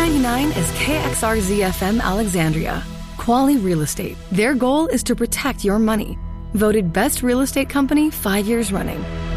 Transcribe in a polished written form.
$9.99 is KXRZ-FM Alexandria. Quality Real Estate. Their goal is to protect your money. Voted Best Real Estate Company 5 years running.